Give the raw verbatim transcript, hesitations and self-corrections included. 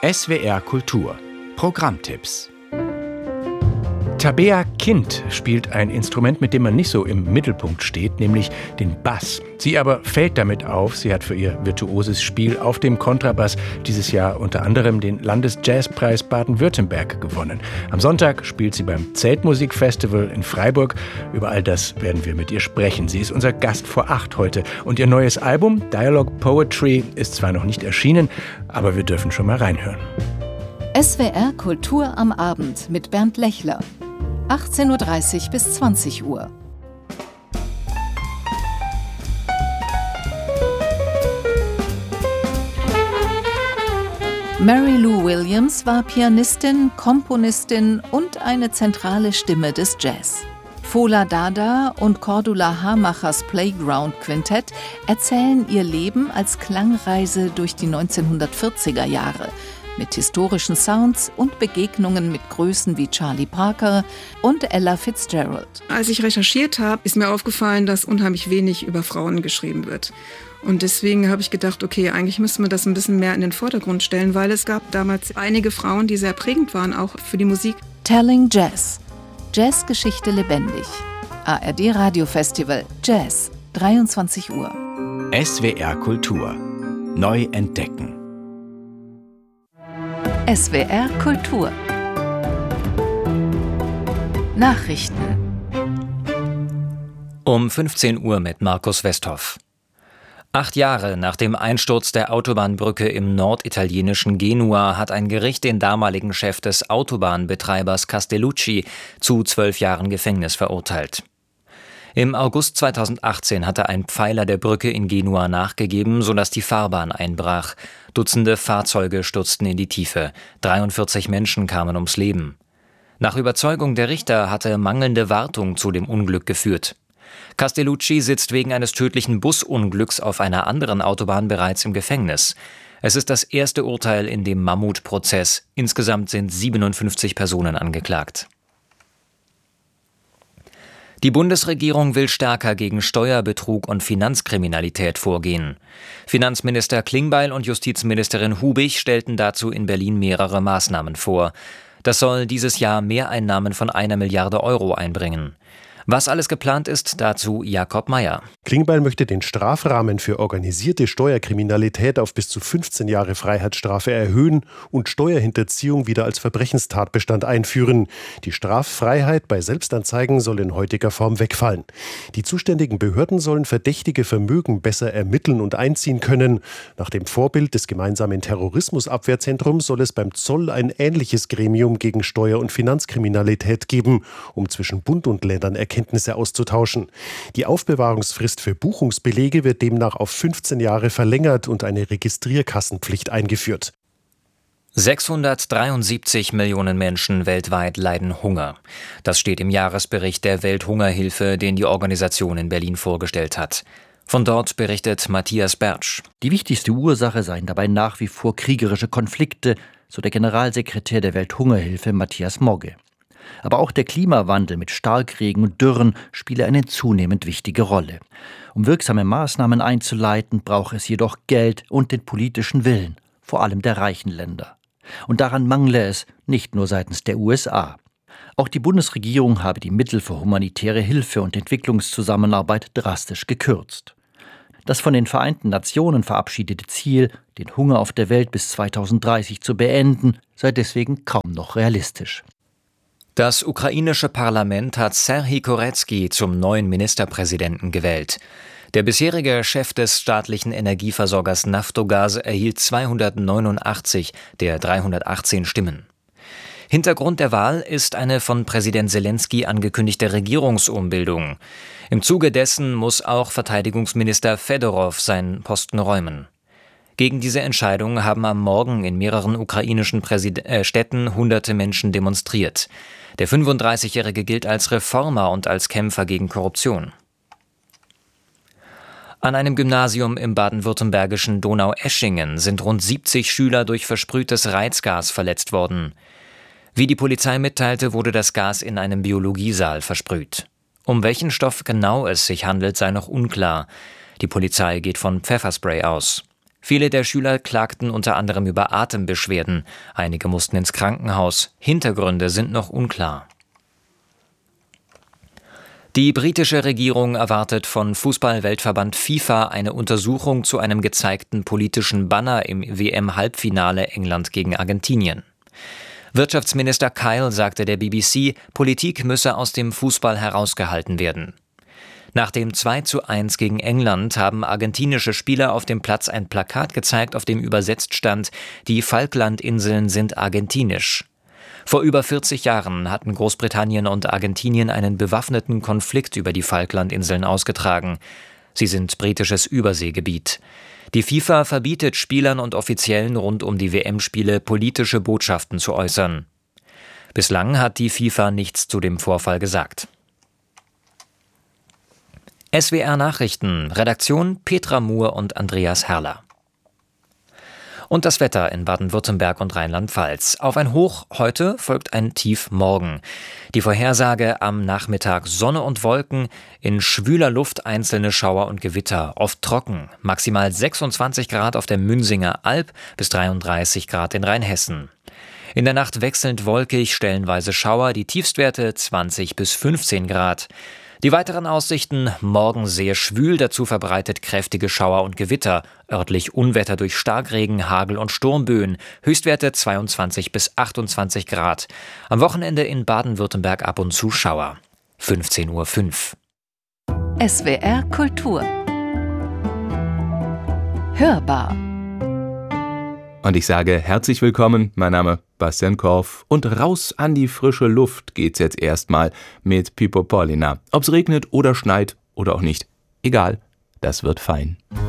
S W R Kultur Programmtipps. Tabea Kind spielt ein Instrument, mit dem man nicht so im Mittelpunkt steht, nämlich den Bass. Sie aber fällt damit auf. Sie hat für ihr virtuoses Spiel auf dem Kontrabass dieses Jahr unter anderem den Landesjazzpreis Baden-Württemberg gewonnen. Am Sonntag spielt sie beim Zeltmusikfestival in Freiburg. Über all das werden wir mit ihr sprechen. Sie ist unser Gast vor acht heute. Und ihr neues Album Dialogue Poetry ist zwar noch nicht erschienen, aber wir dürfen schon mal reinhören. S W R Kultur am Abend mit Bernd Lechler. achtzehn Uhr dreißig bis zwanzig Uhr. Mary Lou Williams war Pianistin, Komponistin und eine zentrale Stimme des Jazz. Fola Dada und Cordula Hamachers Playground Quintett erzählen ihr Leben als Klangreise durch die neunzehnhundertvierziger Jahre mit historischen Sounds und Begegnungen mit Größen wie Charlie Parker und Ella Fitzgerald. Als ich recherchiert habe, ist mir aufgefallen, dass unheimlich wenig über Frauen geschrieben wird. Und deswegen habe ich gedacht, okay, eigentlich müssen wir das ein bisschen mehr in den Vordergrund stellen, weil es gab damals einige Frauen, die sehr prägend waren, auch für die Musik. Telling Jazz. Jazzgeschichte lebendig. A R D Radiofestival Jazz, dreiundzwanzig Uhr. S W R Kultur. Neu entdecken. S W R Kultur. Nachrichten. Um fünfzehn Uhr mit Markus Westhoff. Acht Jahre nach dem Einsturz der Autobahnbrücke im norditalienischen Genua hat ein Gericht den damaligen Chef des Autobahnbetreibers Castellucci zu zwölf Jahren Gefängnis verurteilt. Im August zweitausendachtzehn hatte ein Pfeiler der Brücke in Genua nachgegeben, sodass die Fahrbahn einbrach. Dutzende Fahrzeuge stürzten in die Tiefe. dreiundvierzig Menschen kamen ums Leben. Nach Überzeugung der Richter hatte mangelnde Wartung zu dem Unglück geführt. Castellucci sitzt wegen eines tödlichen Busunglücks auf einer anderen Autobahn bereits im Gefängnis. Es ist das erste Urteil in dem Mammutprozess. Insgesamt sind siebenundfünfzig Personen angeklagt. Die Bundesregierung will stärker gegen Steuerbetrug und Finanzkriminalität vorgehen. Finanzminister Klingbeil und Justizministerin Hubig stellten dazu in Berlin mehrere Maßnahmen vor. Das soll dieses Jahr Mehreinnahmen von einer Milliarde Euro einbringen. Was alles geplant ist, dazu Jakob Mayer. Klingbeil möchte den Strafrahmen für organisierte Steuerkriminalität auf bis zu fünfzehn Jahre Freiheitsstrafe erhöhen und Steuerhinterziehung wieder als Verbrechenstatbestand einführen. Die Straffreiheit bei Selbstanzeigen soll in heutiger Form wegfallen. Die zuständigen Behörden sollen verdächtige Vermögen besser ermitteln und einziehen können. Nach dem Vorbild des gemeinsamen Terrorismusabwehrzentrums soll es beim Zoll ein ähnliches Gremium gegen Steuer- und Finanzkriminalität geben, um zwischen Bund und Ländern Erkenntnisse auszutauschen. Die Aufbewahrungsfrist für Buchungsbelege wird demnach auf fünfzehn Jahre verlängert und eine Registrierkassenpflicht eingeführt. sechshundertdreiundsiebzig Millionen Menschen weltweit leiden Hunger. Das steht im Jahresbericht der Welthungerhilfe, den die Organisation in Berlin vorgestellt hat. Von dort berichtet Matthias Bertsch. Die wichtigste Ursache seien dabei nach wie vor kriegerische Konflikte, so der Generalsekretär der Welthungerhilfe Matthias Mogge. Aber auch der Klimawandel mit Starkregen und Dürren spiele eine zunehmend wichtige Rolle. Um wirksame Maßnahmen einzuleiten, braucht es jedoch Geld und den politischen Willen, vor allem der reichen Länder. Und daran mangle es nicht nur seitens der U S A. Auch die Bundesregierung habe die Mittel für humanitäre Hilfe und Entwicklungszusammenarbeit drastisch gekürzt. Das von den Vereinten Nationen verabschiedete Ziel, den Hunger auf der Welt bis zweitausenddreißig zu beenden, sei deswegen kaum noch realistisch. Das ukrainische Parlament hat Serhij Koretskij zum neuen Ministerpräsidenten gewählt. Der bisherige Chef des staatlichen Energieversorgers Naftogaz erhielt zweihundertneunundachtzig der dreihundertachtzehn Stimmen. Hintergrund der Wahl ist eine von Präsident Selenskyj angekündigte Regierungsumbildung. Im Zuge dessen muss auch Verteidigungsminister Fedorov seinen Posten räumen. Gegen diese Entscheidung haben am Morgen in mehreren ukrainischen Präsid- äh, Städten hunderte Menschen demonstriert. Der fünfunddreißigjährige gilt als Reformer und als Kämpfer gegen Korruption. An einem Gymnasium im baden-württembergischen Donaueschingen sind rund siebzig Schüler durch versprühtes Reizgas verletzt worden. Wie die Polizei mitteilte, wurde das Gas in einem Biologiesaal versprüht. Um welchen Stoff genau es sich handelt, sei noch unklar. Die Polizei geht von Pfefferspray aus. Viele der Schüler klagten unter anderem über Atembeschwerden. Einige mussten ins Krankenhaus. Hintergründe sind noch unklar. Die britische Regierung erwartet von Fußball-Weltverband FIFA eine Untersuchung zu einem gezeigten politischen Banner im W M-Halbfinale England gegen Argentinien. Wirtschaftsminister Kyle sagte der B B C, Politik müsse aus dem Fußball herausgehalten werden. Nach dem zwei zu eins gegen England haben argentinische Spieler auf dem Platz ein Plakat gezeigt, auf dem übersetzt stand: Die Falklandinseln sind argentinisch. Vor über vierzig Jahren hatten Großbritannien und Argentinien einen bewaffneten Konflikt über die Falklandinseln ausgetragen. Sie sind britisches Überseegebiet. Die FIFA verbietet Spielern und Offiziellen rund um die W M-Spiele politische Botschaften zu äußern. Bislang hat die FIFA nichts zu dem Vorfall gesagt. S W R Nachrichten, Redaktion Petra Muhr und Andreas Herrler. Und das Wetter in Baden-Württemberg und Rheinland-Pfalz. Auf ein Hoch heute folgt ein Tief morgen. Die Vorhersage: am Nachmittag Sonne und Wolken, in schwüler Luft einzelne Schauer und Gewitter, oft trocken. Maximal sechsundzwanzig Grad auf der Münsinger Alb bis dreiunddreißig Grad in Rheinhessen. In der Nacht wechselnd wolkig, stellenweise Schauer, die Tiefstwerte zwanzig bis fünfzehn Grad. Die weiteren Aussichten: morgen sehr schwül, dazu verbreitet kräftige Schauer und Gewitter, örtlich Unwetter durch Starkregen, Hagel und Sturmböen, Höchstwerte zweiundzwanzig bis achtundzwanzig Grad. Am Wochenende in Baden-Württemberg ab und zu Schauer. fünfzehn Uhr fünf. S W R Kultur Hörbar. Und ich sage herzlich willkommen, mein Name Bastian Korf, und raus an die frische Luft geht's jetzt erstmal mit Pippo Pollina. Ob's regnet oder schneit oder auch nicht, egal, das wird fein.